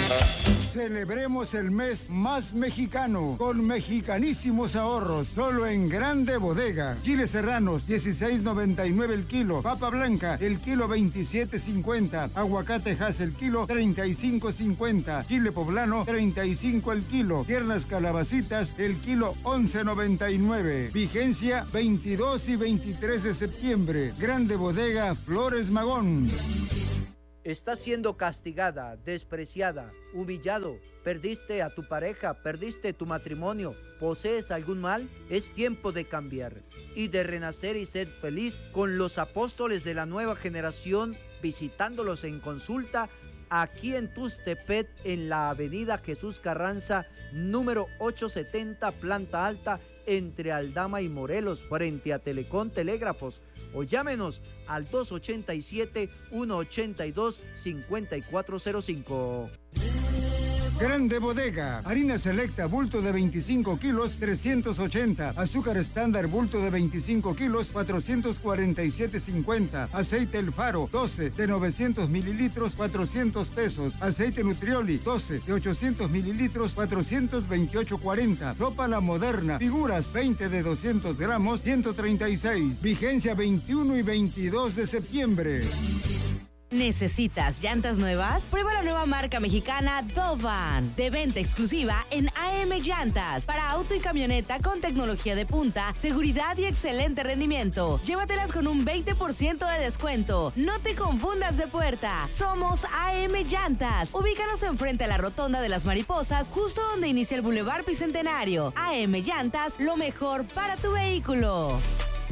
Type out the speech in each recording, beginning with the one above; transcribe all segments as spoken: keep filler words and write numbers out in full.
Celebremos el mes más mexicano con mexicanísimos ahorros, solo en Grande Bodega. Chiles serranos, dieciséis noventa y nueve el kilo. Papa blanca, el kilo veintisiete cincuenta. Aguacate Hass, el kilo treinta y cinco cincuenta. Chile poblano, treinta y cinco el kilo. Piernas calabacitas, el kilo once noventa y nueve. Vigencia veintidós y veintitrés de septiembre. Grande Bodega, Flores Magón. Estás siendo castigada, despreciada, humillado, perdiste a tu pareja, perdiste tu matrimonio, posees algún mal. Es tiempo de cambiar y de renacer y ser feliz con los apóstoles de la nueva generación, visitándolos en consulta aquí en Tuxtepec, en la avenida Jesús Carranza, número ochocientos setenta, planta alta, entre Aldama y Morelos, frente a Telecom Telégrafos, o llámenos al dos ochenta y siete, ciento ochenta y dos, cincuenta y cuatro cero cinco. Grande Bodega, harina selecta, bulto de veinticinco kilos, trescientos ochenta. Azúcar estándar, bulto de veinticinco kilos, cuatrocientos cuarenta y siete cincuenta. Aceite El Faro, doce, de novecientos mililitros, cuatrocientos pesos. Aceite Nutrioli, doce, de ochocientos mililitros, cuatrocientos veintiocho cuarenta. Ropa La Moderna, figuras, veinte de doscientos gramos, ciento treinta y seis. Vigencia veintiuno y veintidós de septiembre. ¿Necesitas llantas nuevas? Prueba la nueva marca mexicana Dovan, de venta exclusiva en A M Llantas, para auto y camioneta con tecnología de punta, seguridad y excelente rendimiento. Llévatelas con un veinte por ciento de descuento. No te confundas de puerta. Somos A M Llantas. Ubícanos enfrente a la Rotonda de las Mariposas, justo donde inicia el Boulevard Bicentenario. A M Llantas, lo mejor para tu vehículo.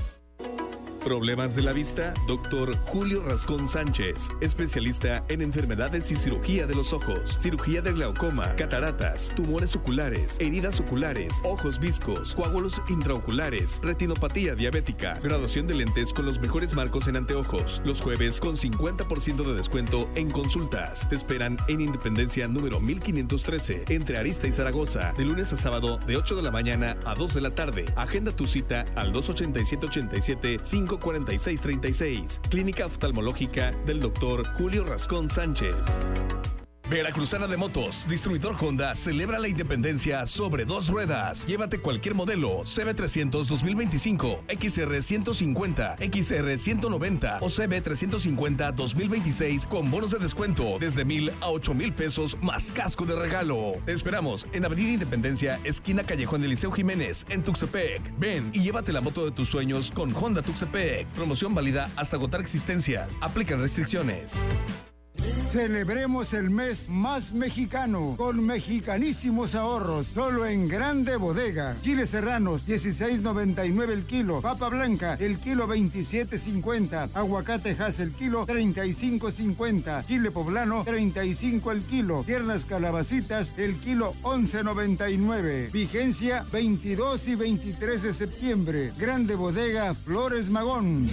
¿Problemas de la vista? Doctor Julio Rascón Sánchez, especialista en enfermedades y cirugía de los ojos, cirugía de glaucoma, cataratas, tumores oculares, heridas oculares, ojos viscos, coágulos intraoculares, retinopatía diabética, graduación de lentes con los mejores marcos en anteojos. Los jueves con cincuenta por ciento de descuento en consultas. Te esperan en Independencia número mil quinientos trece, entre Arista y Zaragoza, de lunes a sábado de ocho de la mañana a dos de la tarde. Agenda tu cita al dos ochenta y siete, ochenta y siete, cinco cuarenta y seis treinta y seis. Clínica Oftalmológica del doctor Julio Rascón Sánchez. Veracruzana de Motos, distribuidor Honda, celebra la independencia sobre dos ruedas. Llévate cualquier modelo C B trescientos dos mil veinticinco, X R ciento cincuenta, X R ciento noventa o C B trescientos cincuenta dos mil veintiséis con bonos de descuento desde mil a ocho mil pesos más casco de regalo. Te esperamos en Avenida Independencia, esquina Callejón del Liceo Jiménez, en Tuxtepec. Ven y llévate la moto de tus sueños con Honda Tuxtepec. Promoción válida hasta agotar existencias. Aplican restricciones. Celebremos el mes más mexicano con mexicanísimos ahorros, solo en Grande Bodega. Chiles serranos, dieciséis noventa y nueve el kilo. Papa blanca, el kilo veintisiete cincuenta. Aguacate Hass, el kilo treinta y cinco cincuenta. Chile poblano, treinta y cinco el kilo. Piernas calabacitas, el kilo once noventa y nueve. Vigencia veintidós y veintitrés de septiembre. Grande Bodega, Flores Magón.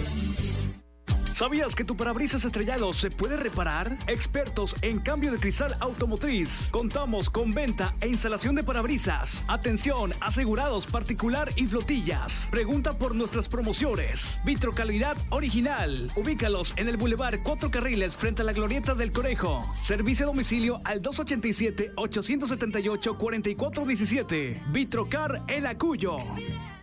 ¿Sabías que tu parabrisas estrellado se puede reparar? Expertos en cambio de cristal automotriz. Contamos con venta e instalación de parabrisas. Atención, asegurados particular y flotillas. Pregunta por nuestras promociones. Vitrocalidad original. Ubícalos en el Boulevard Cuatro Carriles frente a la Glorieta del Conejo. Servicio a domicilio al dos ochenta y siete, ochocientos setenta y ocho, cuarenta y cuatro diecisiete. Vitrocar El Acuyo.